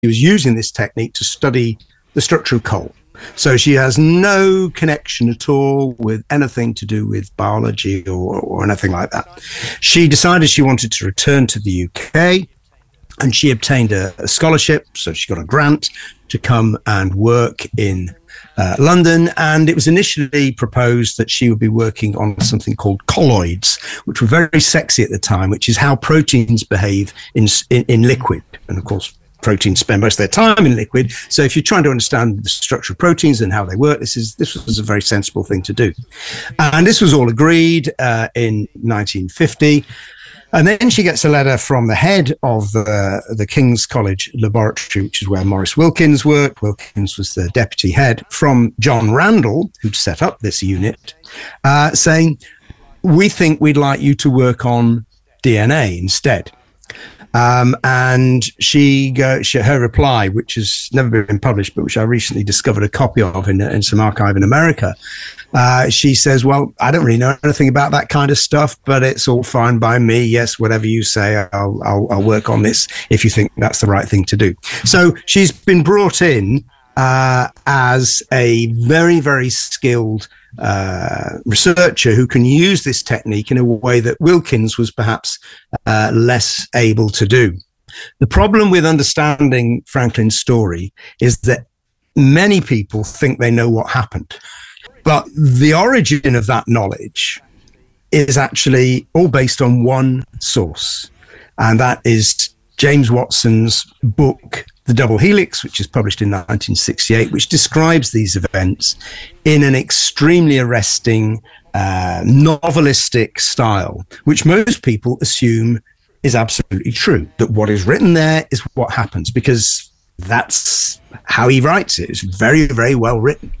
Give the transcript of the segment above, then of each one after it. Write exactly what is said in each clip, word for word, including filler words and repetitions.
was using this technique to study the structure of coal. So she has no connection at all with anything to do with biology or, or anything like that. She decided she wanted to return to the U K, and she obtained a, a scholarship. So she got a grant to come and work in uh, London. And it was initially proposed that she would be working on something called colloids, which were very sexy at the time, which is how proteins behave in, in, in liquid. And of course, proteins spend most of their time in liquid. So if you're trying to understand the structure of proteins and how they work, this is this was a very sensible thing to do. And this was all agreed uh, in nineteen fifty. And then she gets a letter from the head of the, the King's College Laboratory, which is where Maurice Wilkins worked. Wilkins was the deputy head, from John Randall, who'd set up this unit, uh, saying, we think we'd like you to work on D N A instead. Um, and she, go, she, her reply, which has never been published, but which I recently discovered a copy of in, in some archive in America. Uh, she says, well, I don't really know anything about that kind of stuff, but it's all fine by me. Yes, whatever you say, I'll, I'll, I'll work on this if you think that's the right thing to do. So she's been brought in uh, as a very, very skilled uh, researcher who can use this technique in a way that Wilkins was perhaps uh, less able to do. The problem with understanding Franklin's story is that many people think they know what happened. But the origin of that knowledge is actually all based on one source, and that is James Watson's book, The Double Helix, which is published in nineteen sixty-eight, which describes these events in an extremely arresting, uh, novelistic style, which most people assume is absolutely true, that what is written there is what happens, because that's how he writes it. It's very, very well written.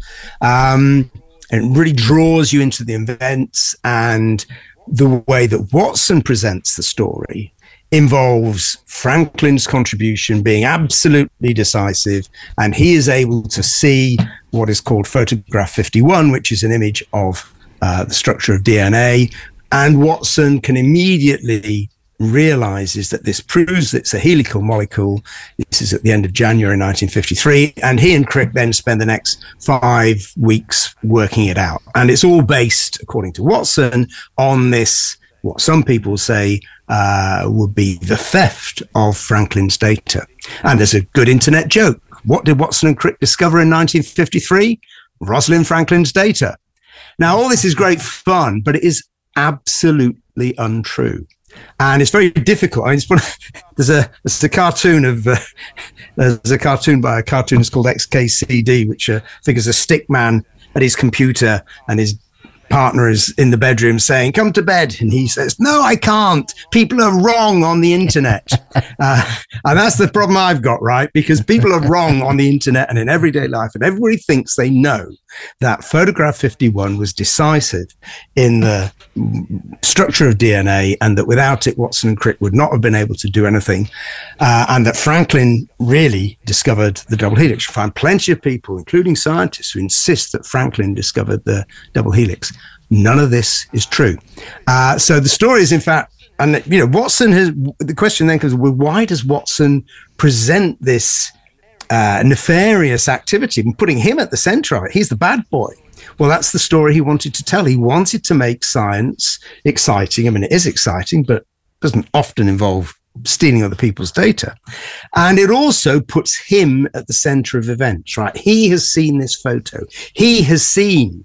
Um, and it really draws you into the events, and the way that Watson presents the story involves Franklin's contribution being absolutely decisive, and he is able to see what is called photograph fifty-one, which is an image of uh, the structure of D N A, and Watson can immediately realizes that this proves that it's a helical molecule. This is at the end of January nineteen fifty-three, and he and Crick then spend the next five weeks working it out. And it's all based, according to Watson, on this, what some people say uh, would be the theft of Franklin's data. And there's a good internet joke. What did Watson and Crick discover in nineteen fifty-three? Rosalind Franklin's data. Now, all this is great fun, but it is absolutely untrue. And it's very difficult. I mean, it's one of, there's a there's a cartoon of uh, there's a cartoon by a cartoonist called X K C D, which uh, I think is a stick man at his computer, and his partner is in the bedroom saying, "Come to bed," and he says, "No, I can't. People are wrong on the internet," uh, and that's the problem I've got, right? Because people are wrong on the internet and in everyday life, and everybody thinks they know that photograph fifty-one was decisive in the structure of D N A, and that without it, Watson and Crick would not have been able to do anything, uh, and that Franklin really discovered the double helix. You find plenty of people, including scientists, who insist that Franklin discovered the double helix. None of this is true. Uh, so the story is, in fact, and you know, Watson has, the question then comes, well, why does Watson present this uh, nefarious activity and putting him at the center of it? He's the bad boy. Well, that's the story he wanted to tell. He wanted to make science exciting. I mean, it is exciting, but it doesn't often involve stealing other people's data. And it also puts him at the center of events, right? He has seen this photo. He has seen,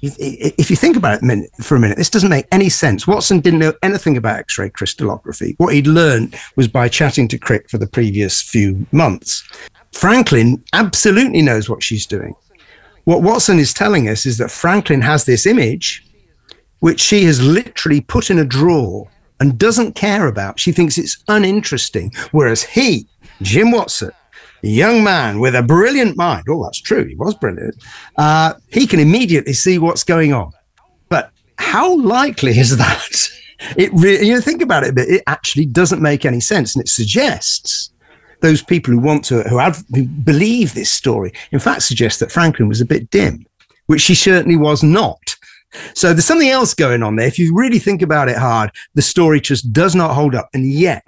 if you think about it for a minute, this doesn't make any sense. Watson didn't know anything about X-ray crystallography. What he'd learned was by chatting to Crick for the previous few months. Franklin absolutely knows what she's doing. What Watson is telling us is that Franklin has this image, which she has literally put in a drawer and doesn't care about. She thinks it's uninteresting. Whereas he, Jim Watson, a young man with a brilliant mind, oh, that's true, he was brilliant, uh, he can immediately see what's going on. But how likely is that? It really, you know, think about it a bit, it actually doesn't make any sense. And it suggests those people who want to, who have, who believe this story, in fact, suggest that Franklin was a bit dim, which she certainly was not. So there's something else going on there. If you really think about it hard, the story just does not hold up. And yet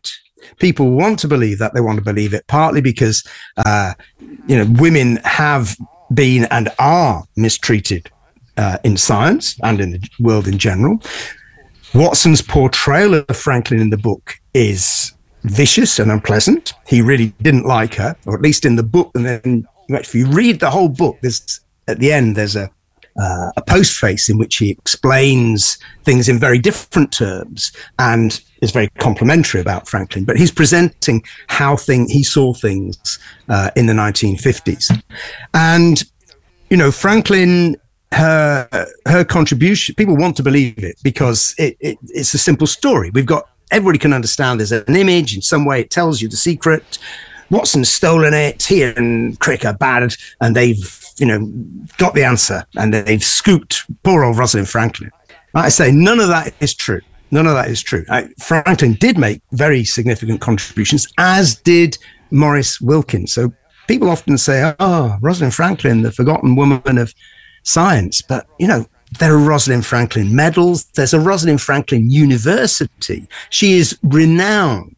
People want to believe that. They want to believe it partly because, uh, you know, women have been and are mistreated uh, in science and in the world in general. Watson's portrayal of Franklin in the book is vicious and unpleasant. He really didn't like her, or at least in the book. And then if you read the whole book, there's at the end, there's a uh, a postface in which he explains things in very different terms and is very complimentary about Franklin. But he's presenting how thing he saw things uh, in the nineteen fifties. And, you know, Franklin, her her contribution, people want to believe it because it, it, it's a simple story. We've got, everybody can understand there's an image in some way, it tells you the secret. Watson's stolen it, he and Crick are bad, and they've, you know, got the answer, and they've scooped poor old Rosalind Franklin. Like I say, none of that is true. None of that is true. I, Franklin did make very significant contributions, as did Maurice Wilkins. So people often say, oh, Rosalind Franklin, the forgotten woman of science. But, you know, there are Rosalind Franklin medals. There's a Rosalind Franklin University. She is renowned,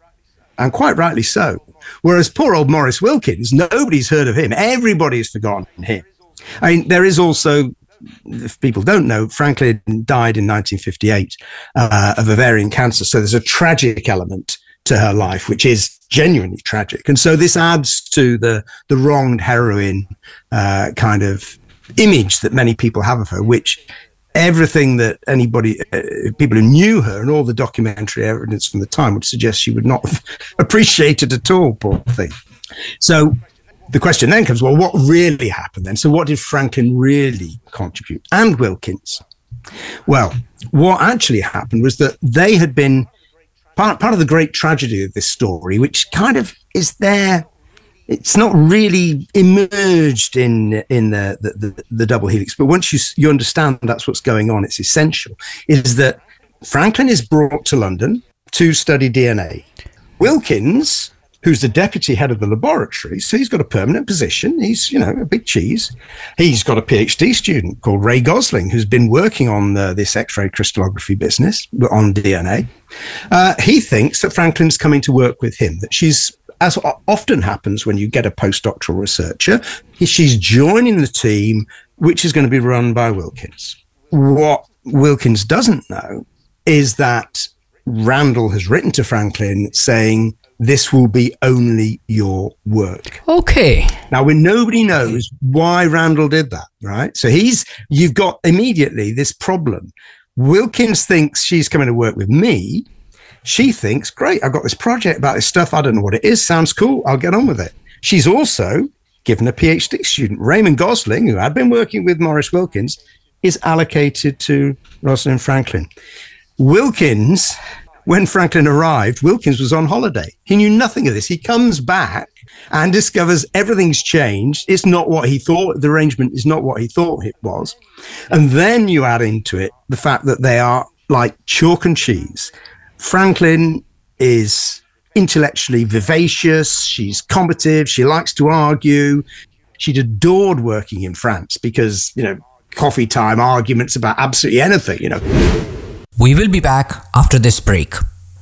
and quite rightly so. Whereas poor old Maurice Wilkins, nobody's heard of him. Everybody's forgotten him. I mean, there is also, if people don't know, Franklin died in nineteen fifty-eight uh, of ovarian cancer. So there's a tragic element to her life, which is genuinely tragic. And so this adds to the, the wronged heroine uh, kind of image that many people have of her, which everything that anybody, uh, people who knew her and all the documentary evidence from the time would suggest she would not have appreciated at all, poor thing. So the question then comes, well, what really happened then? So what did Franklin really contribute? And Wilkins? Well, what actually happened was that they had been part, part of the great tragedy of this story, which kind of is there. It's not really emerged in in the, the, the, the double helix, but once you you understand that's what's going on, it's essential, is that Franklin is brought to London to study D N A. Wilkins, who's the deputy head of the laboratory, so he's got a permanent position. He's, you know, a big cheese. He's got a PhD student called Ray Gosling, who's been working on uh, this X-ray crystallography business on D N A. Uh, he thinks that Franklin's coming to work with him, that she's, as often happens when you get a postdoctoral researcher, she's joining the team, which is going to be run by Wilkins. What Wilkins doesn't know is that Randall has written to Franklin saying, this will be only your work. Okay. Now, when nobody knows why Randall did that, right? So he's, you've got immediately this problem. Wilkins thinks she's coming to work with me. She thinks, great, I've got this project about this stuff. I don't know what it is. Sounds cool. I'll get on with it. She's also given a PhD student. Raymond Gosling, who had been working with Maurice Wilkins, is allocated to Rosalind Franklin. Wilkins, when Franklin arrived, Wilkins was on holiday. He knew nothing of this. He comes back and discovers everything's changed. It's not what he thought. The arrangement is not what he thought it was. And then you add into it the fact that they are like chalk and cheese. Franklin is intellectually vivacious. She's combative. She likes to argue. She'd adored working in France because, you know, coffee time arguments about absolutely anything, you know. We will be back after this break.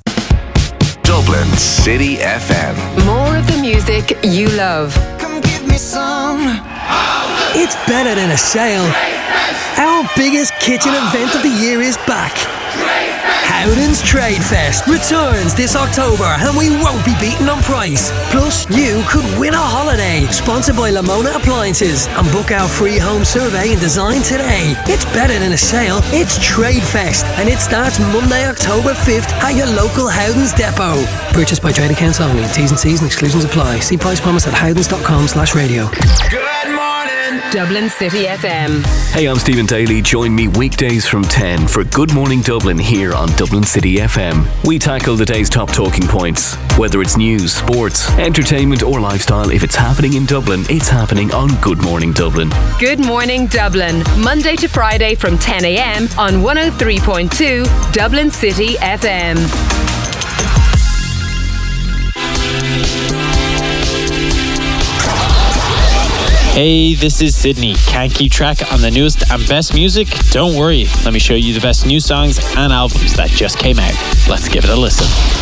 Dublin City F M. More of the music you love. Come give me some. It's better than a sale. Our biggest kitchen event of the year is back. Howden's Trade Fest returns this October and we won't be beaten on price. Plus, you could win a holiday. Sponsored by Lamona Appliances, and book our free home survey and design today. It's better than a sale, it's Trade Fest, and it starts Monday, October fifth at your local Howden's depot. Purchased by trade accounts only. T's and C's and exclusions apply. See price promise at howdens.com slash radio. Good morning, Dublin City F M. Hey, I'm Stephen Daly. Join me weekdays from ten for Good Morning Dublin here on Dublin City F M. We tackle the day's top talking points. Whether it's news, sports, entertainment or lifestyle, if it's happening in Dublin, it's happening on Good Morning Dublin. Good Morning Dublin, Monday to Friday from ten a.m. on one oh three point two Dublin City F M. Hey, this is Sydney. Can't keep track on the newest and best music? Don't worry. Let me show you the best new songs and albums that just came out. Let's give it a listen.